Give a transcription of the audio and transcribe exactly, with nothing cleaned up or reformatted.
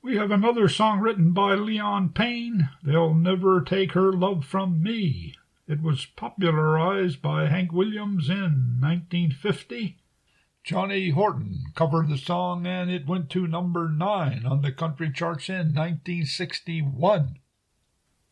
We have another song written by Leon Payne, They'll Never Take Her Love From Me. It was popularized by Hank Williams in nineteen fifty. Johnny Horton covered the song, and it went to number nine on the country charts in nineteen sixty-one.